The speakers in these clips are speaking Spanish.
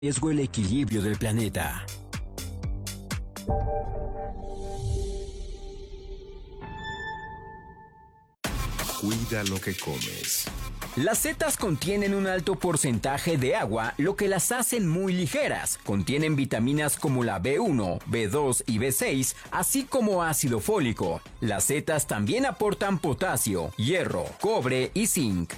riesgo el equilibrio del planeta. Cuida lo que comes. Las setas contienen un alto porcentaje de agua, lo que las hacen muy ligeras. Contienen vitaminas como la B1, B2 y B6, así como ácido fólico. Las setas también aportan potasio, hierro, cobre y zinc.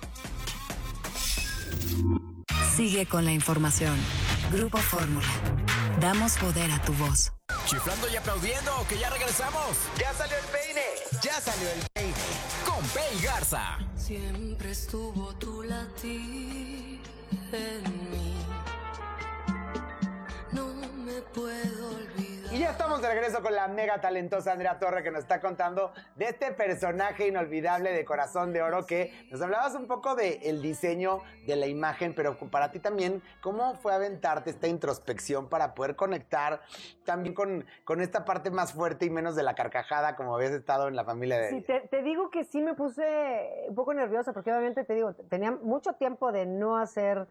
Sigue con la información. Grupo Fórmula. Damos poder a tu voz. Chiflando y aplaudiendo, que ya regresamos. ¡Ya salió el peine! ¡Ya salió el peine! Con Pei Garza. Siempre estuvo tu latir en mí. No me puedo olvidar. Y ya estamos de regreso con la mega talentosa Andrea Torre, que nos está contando de este personaje inolvidable de Corazón de Oro, que nos hablabas un poco del diseño de la imagen, pero para ti también, ¿cómo fue aventarte esta introspección para poder conectar también con esta parte más fuerte y menos de la carcajada, como habías estado en la familia de... Sí, te digo que sí me puse un poco nerviosa, porque obviamente te digo, tenía mucho tiempo de no hacer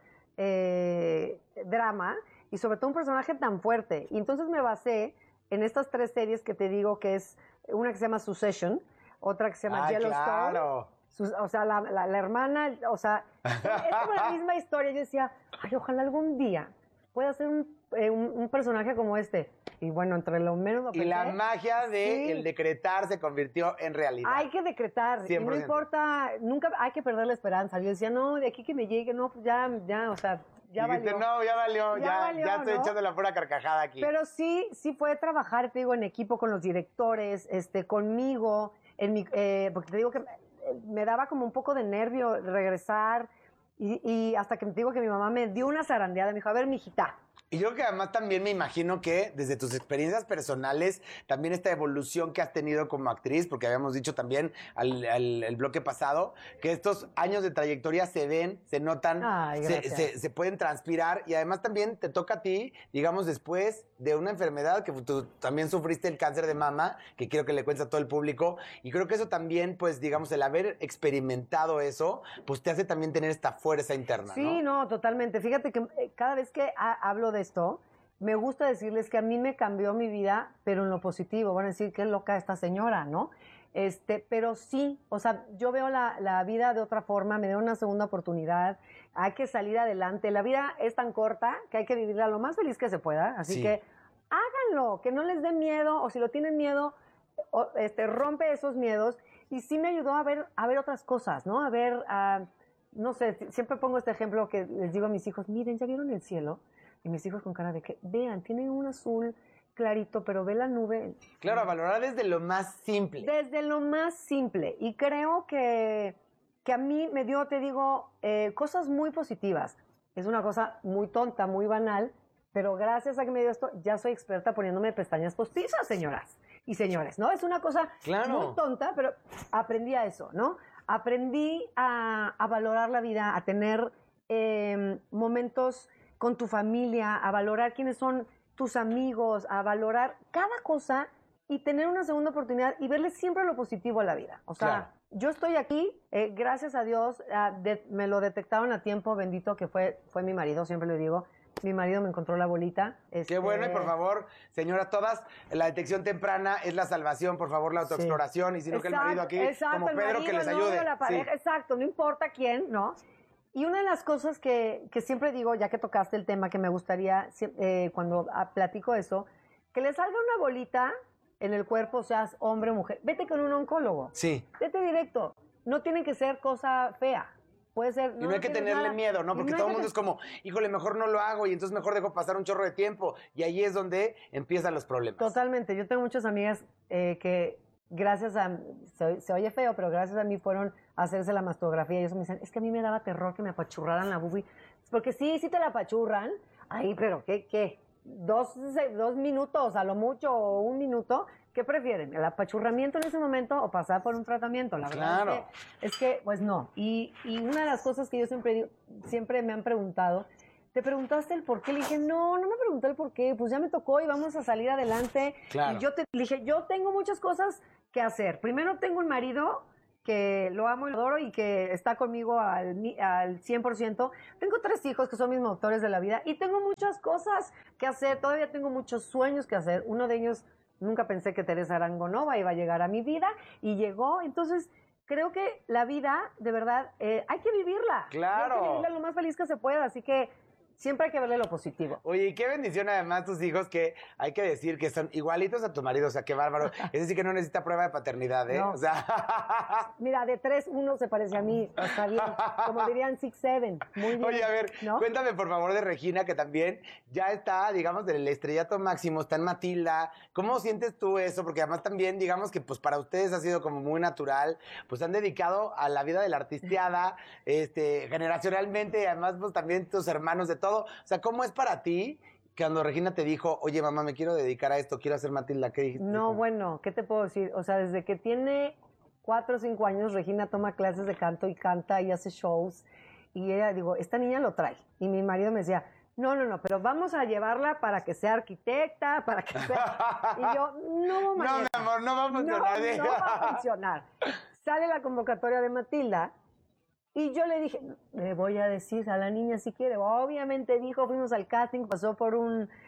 drama, y sobre todo un personaje tan fuerte. Y entonces me basé en estas 3 series que te digo, que es una que se llama Succession, otra que se llama Yellowstone. Claro. O sea, la hermana, o sea, es como la misma historia. Yo decía, ay, ojalá algún día pueda ser un personaje como este. Y bueno, entre lo menos lo pensé. Y la magia de el decretar se convirtió en realidad. Hay que decretar. 100%. Y no importa, nunca hay que perder la esperanza. Yo decía, no, de aquí que me llegue, no, pues ya, o sea, ya dijiste, valió. no, ya valió, ya estoy ¿no? echando la pura carcajada aquí. Pero sí fue trabajar, te digo, en equipo con los directores, conmigo, porque te digo que me daba como un poco de nervio regresar, y hasta que te digo que mi mamá me dio una zarandeada, me dijo, a ver, mijita. Y yo creo que además también me imagino que desde tus experiencias personales, también esta evolución que has tenido como actriz, porque habíamos dicho también el bloque pasado, que estos años de trayectoria se ven, se notan, se pueden transpirar, y además también te toca a ti, digamos, después de una enfermedad que tú también sufriste, el cáncer de mama, que quiero que le cuentes a todo el público, y creo que eso también, pues, digamos, el haber experimentado eso, pues te hace también tener esta fuerza interna, ¿no? Sí, no, totalmente. Fíjate que cada vez que hablo de esto, me gusta decirles que a mí me cambió mi vida, pero en lo positivo. Van a decir, qué loca esta señora, ¿no? Pero sí, o sea, yo veo la vida de otra forma, me dio una segunda oportunidad, hay que salir adelante. La vida es tan corta que hay que vivirla lo más feliz que se pueda, así que háganlo, que no les dé miedo, o si lo tienen miedo, rompe esos miedos. Y sí me ayudó a ver otras cosas, ¿no? A ver, no sé, siempre pongo este ejemplo que les digo a mis hijos, miren, ¿ya vieron el cielo? Y mis hijos con cara de que, vean, tiene un azul clarito, pero ve la nube. Claro, a valorar desde lo más simple. Desde lo más simple. Y creo que a mí me dio, te digo, cosas muy positivas. Es una cosa muy tonta, muy banal, pero gracias a que me dio esto, ya soy experta poniéndome pestañas postizas, señoras y señores, ¿no? Es una cosa muy tonta, pero aprendí a eso, ¿no? Aprendí a valorar la vida, a tener momentos con tu familia, a valorar quiénes son tus amigos, a valorar cada cosa y tener una segunda oportunidad y verle siempre lo positivo a la vida. O sea, yo estoy aquí, gracias a Dios, me lo detectaron a tiempo, bendito que fue mi marido, siempre le digo. Mi marido me encontró la bolita. Qué bueno, y por favor, señora, todas, la detección temprana es la salvación, por favor, la autoexploración, y si no que el marido aquí, como Pedro, marido, que les ayude. La pareja, exacto, no importa quién, ¿no? Y una de las cosas que siempre digo, ya que tocaste el tema, que me gustaría, cuando platico eso, que le salga una bolita en el cuerpo, seas hombre o mujer, vete con un oncólogo. Sí. Vete directo. No tiene que ser cosa fea. Puede ser... y no hay que tenerle miedo, ¿no? Porque todo el mundo es como, híjole, mejor no lo hago, y entonces mejor dejo pasar un chorro de tiempo. Y ahí es donde empiezan los problemas. Totalmente. Yo tengo muchas amigas que gracias a... Se oye feo, pero gracias a mí fueron a hacerse la mastografía. Y ellos me dicen, es que a mí me daba terror que me apachurraran la boobie. Porque sí te la apachurran. Ay, pero ¿qué? 2 minutos, a lo mucho, o 1 minuto. ¿Qué prefieren? ¿El apachurramiento en ese momento o pasar por un tratamiento? La verdad es que, pues no. Y una de las cosas que yo siempre me han preguntado, ¿te preguntaste el por qué? Le dije, no me pregunté el por qué, pues ya me tocó y vamos a salir adelante. Claro. Y le dije, yo tengo muchas cosas que hacer. Primero tengo un marido que lo amo y lo adoro y que está conmigo al 100%. Tengo 3 hijos que son mis motores de la vida y tengo muchas cosas que hacer. Todavía tengo muchos sueños que hacer. Uno de ellos, nunca pensé que Teresa Arangonova iba a llegar a mi vida y llegó. Entonces, creo que la vida, de verdad, hay que vivirla. Claro. Hay que vivirla lo más feliz que se pueda. Así que siempre hay que verle lo positivo. Oye, y qué bendición además tus hijos, que hay que decir que son igualitos a tu marido, o sea, qué bárbaro. Es decir, que no necesita prueba de paternidad, ¿eh? No. O sea... Mira, de 3, 1 se parece a mí, está bien. Como dirían 6, 7, muy bien. Oye, a ver, ¿no? cuéntame por favor de Regina, que también ya está, digamos, del estrellato máximo, está en Matilda. ¿Cómo sientes tú eso? Porque además también, digamos que pues para ustedes ha sido como muy natural, pues han dedicado a la vida de la artisteada, generacionalmente, y además pues también tus hermanos de todo. O sea, ¿cómo es para ti cuando Regina te dijo, oye, mamá, me quiero dedicar a esto, quiero hacer Matilda? ¿Qué dijiste? No, bueno, ¿qué te puedo decir? O sea, desde que tiene 4 o 5 años, Regina toma clases de canto y canta y hace shows. Y ella, digo, esta niña lo trae. Y mi marido me decía, no, pero vamos a llevarla para que sea arquitecta, para que sea... Y yo, no, No, mi amor, no va a funcionar. No va a funcionar. Sale la convocatoria de Matilda y yo le dije, le voy a decir a la niña si quiere. Obviamente dijo, fuimos al casting, pasó por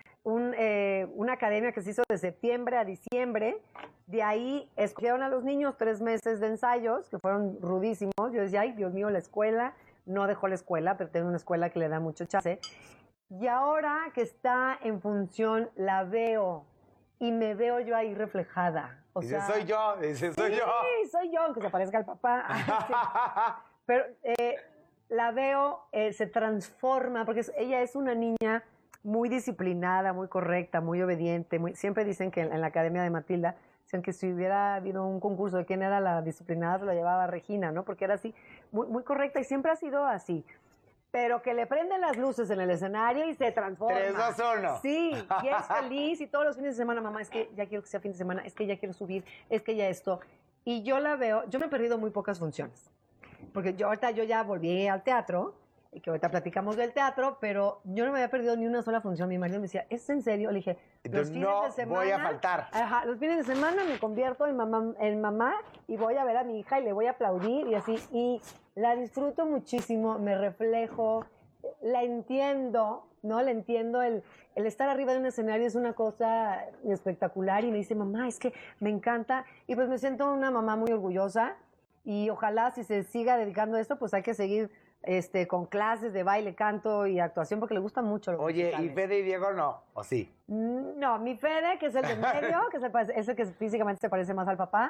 una academia que se hizo de septiembre a diciembre. De ahí escogieron a los niños 3 meses de ensayos, que fueron rudísimos. Yo decía, ay, Dios mío, la escuela. No dejó la escuela, pero tiene una escuela que le da mucho chance. Y ahora que está en función, la veo y me veo yo ahí reflejada. O Dice, sea, soy yo, dice, soy yo. Sí, soy yo, aunque se parezca al papá. Sí. Pero la veo, se transforma, porque ella es una niña muy disciplinada, muy correcta, muy obediente. Siempre dicen que en la Academia de Matilda, dicen que si hubiera habido un concurso de quién era la disciplinada, se lo llevaba Regina, ¿no? Porque era así, muy correcta y siempre ha sido así. Pero que le prenden las luces en el escenario y se transforma. 3, 2, 1. Sí, y es feliz y todos los fines de semana, mamá, es que ya quiero que sea fin de semana, es que ya quiero subir, es que ya esto. Y yo la veo, yo me he perdido muy pocas funciones. Porque yo ya volví al teatro, y que ahorita platicamos del teatro, pero yo no me había perdido ni una sola función. Mi marido me decía, ¿es en serio? Le dije, los fines no de semana, voy a faltar. Ajá, los fines de semana me convierto en mamá y voy a ver a mi hija y le voy a aplaudir y así. Y la disfruto muchísimo, me reflejo, la entiendo, ¿no? La entiendo, el estar arriba de un escenario es una cosa espectacular y me dice, mamá, es que me encanta. Y pues me siento una mamá muy orgullosa. Y ojalá si se siga dedicando a esto, pues hay que seguir con clases de baile, canto y actuación, porque le gusta mucho. Oye, ¿y Fede y Diego no? ¿O sí? No, mi Fede, que es el de medio, que es el que físicamente se parece más al papá,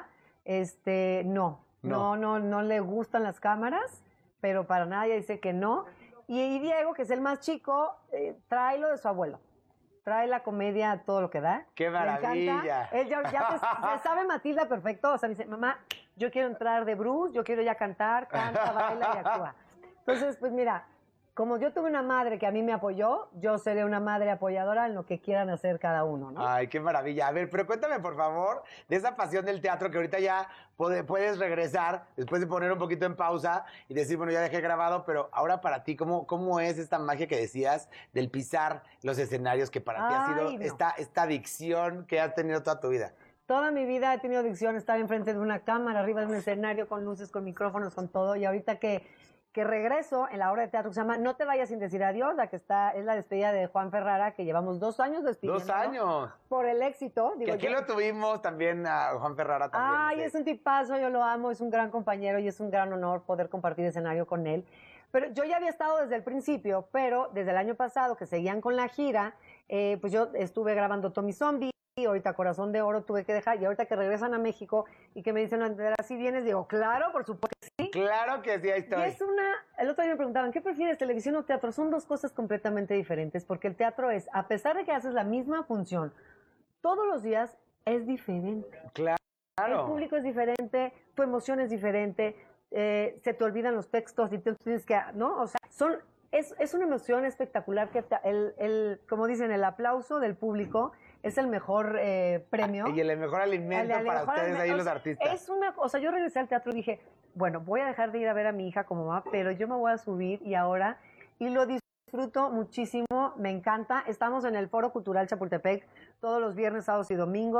no le gustan las cámaras, pero para nada ella dice que no. Y Diego, que es el más chico, trae lo de su abuelo. Trae la comedia todo lo que da. ¡Qué maravilla! Él ya te sabe Matilda perfecto. O sea, me dice, mamá, yo quiero entrar de Bruce, yo quiero ya cantar, canta, baila y actúa. Entonces, pues mira, como yo tuve una madre que a mí me apoyó, yo seré una madre apoyadora en lo que quieran hacer cada uno, ¿no? Ay, qué maravilla. A ver, pero cuéntame, por favor, de esa pasión del teatro que ahorita ya puedes regresar después de poner un poquito en pausa y decir, bueno, ya dejé grabado, pero ahora para ti, ¿cómo es esta magia que decías del pisar los escenarios, que para ti ha sido esta adicción que has tenido toda tu vida? Toda mi vida he tenido adicción a estar enfrente de una cámara, arriba de un escenario, con luces, con micrófonos, con todo, y ahorita que regreso en la obra de teatro que se llama No te vayas sin decir adiós, es la despedida de Juan Ferrara, que llevamos 2 años despidiendo. 2 años. Por el éxito. Que aquí lo tuvimos también a Juan Ferrara también. Ay, no sé. es un tipazo, yo lo amo, es un gran compañero y es un gran honor poder compartir escenario con él. Pero yo ya había estado desde el principio, pero desde el año pasado que seguían con la gira, pues yo estuve grabando Tommy Zombie, ahorita Corazón de Oro tuve que dejar, y ahorita que regresan a México y que me dicen, ¿así vienes? Digo, claro, por supuesto que sí. Claro que sí, ahí estoy. Y el otro día me preguntaban, ¿qué prefieres, televisión o teatro? Son 2 cosas completamente diferentes, porque el teatro es, a pesar de que haces la misma función, todos los días es diferente. Claro. El público es diferente, tu emoción es diferente, se te olvidan los textos y tú tienes que, ¿no? O sea, es una emoción espectacular que como dicen, el aplauso del público es el mejor premio. Y el mejor alimento para ustedes ahí los artistas. O sea, yo regresé al teatro y dije, bueno, voy a dejar de ir a ver a mi hija como mamá, pero yo me voy a subir y lo disfruto muchísimo, me encanta. Estamos en el Foro Cultural Chapultepec todos los viernes, sábados y domingos.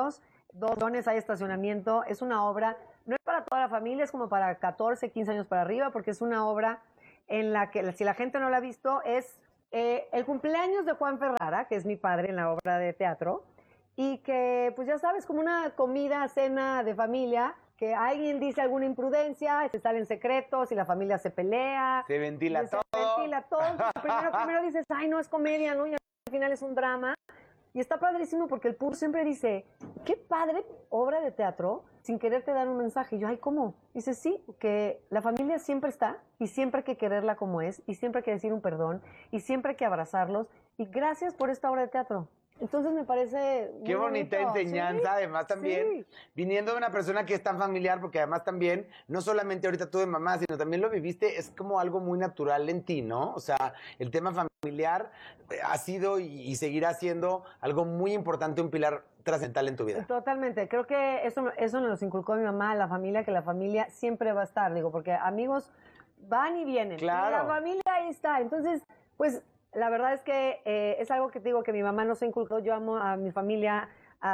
2 zonas, hay estacionamiento. Es una obra, no es para toda la familia, es como para 14, 15 años para arriba, porque es una obra en la que, si la gente no la ha visto, es el cumpleaños de Juan Ferrara, que es mi padre en la obra de teatro, y que, pues ya sabes, como una comida, cena de familia, que alguien dice alguna imprudencia, se salen secretos y la familia se pelea. Se ventila todo. Se ventila todo. Primero dices, ay, no, es comedia, ¿no? Y al final es un drama. Y está padrísimo porque el PUR siempre dice, qué padre obra de teatro, sin quererte dar un mensaje. Y yo, ay, ¿cómo? Dice, sí, que la familia siempre está y siempre hay que quererla como es y siempre hay que decir un perdón y siempre hay que abrazarlos. Y gracias por esta obra de teatro. Entonces me parece muy Qué bonita bonito. enseñanza, Sí, además también, sí. viniendo de una persona que es tan familiar, porque además también, no solamente ahorita tú de mamá, sino también lo viviste, es como algo muy natural en ti, ¿no? O sea, el tema familiar ha sido y seguirá siendo algo muy importante, un pilar trascendental en tu vida. Totalmente, creo que eso nos inculcó mi mamá, la familia, que la familia siempre va a estar, digo, porque amigos van y vienen, Claro. y la familia ahí está, entonces, pues, la verdad es que es algo que te digo que mi mamá nos inculcó, yo amo a mi familia,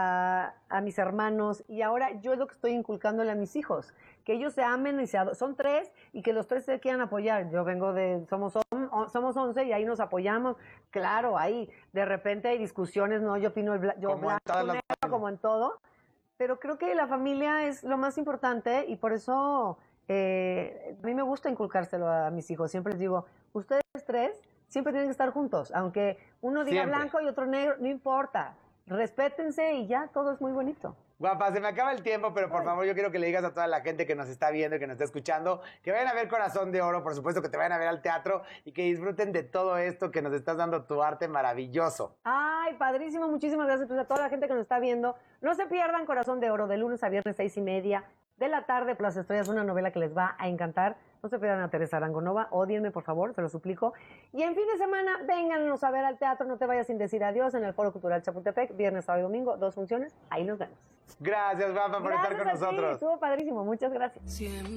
a mis hermanos, y ahora yo es lo que estoy inculcándole a mis hijos, que ellos se amen y son 3 y que los 3 se quieran apoyar. Yo vengo somos 11 y ahí nos apoyamos. Claro, ahí de repente hay discusiones, no, yo opino yo Como en blanco, todas las negro, familias. como en todo, pero creo que la familia es lo más importante y por eso a mí me gusta inculcárselo a mis hijos. Siempre les digo, ustedes 3 siempre tienen que estar juntos, aunque uno diga Siempre. blanco y otro negro, no importa. Respétense y ya, todo es muy bonito. Guapa, se me acaba el tiempo, pero por favor yo quiero que le digas a toda la gente que nos está viendo y que nos está escuchando que vayan a ver Corazón de Oro, por supuesto que te vayan a ver al teatro y que disfruten de todo esto que nos estás dando, tu arte maravilloso. Ay, padrísimo, muchísimas gracias pues, a toda la gente que nos está viendo. No se pierdan Corazón de Oro de lunes a viernes 6:30 de la tarde, Plaza Estrellas, una novela que les va a encantar. No se pierdan a Teresa Arangonova, ódienme por favor, se lo suplico. Y en fin de semana, vénganos a ver al teatro, no te vayas sin decir adiós en el Foro Cultural Chapultepec, viernes, sábado y domingo, 2 funciones, ahí nos vemos. Gracias, guapa, por estar con Gracias a ti, nosotros. estuvo padrísimo, muchas gracias. Siempre